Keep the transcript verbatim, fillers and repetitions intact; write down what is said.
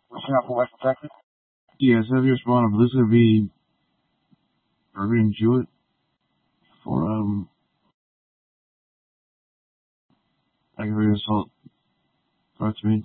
Reaching out for West Texas. Yes, heavy responder, but this would be Irving Jewett for um aggravated assault. That's me.